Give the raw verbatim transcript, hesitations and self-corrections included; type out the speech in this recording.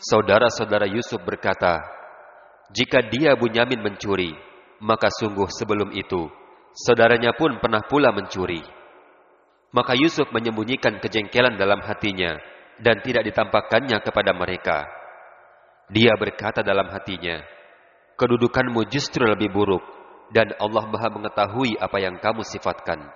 Saudara-saudara Yusuf berkata, jika dia Bunyamin mencuri, maka sungguh sebelum itu, saudaranya pun pernah pula mencuri. Maka Yusuf menyembunyikan kejengkelan dalam hatinya dan tidak ditampakkannya kepada mereka. Dia berkata dalam hatinya, kedudukanmu justru lebih buruk, dan Allah Maha mengetahui apa yang kamu sifatkan.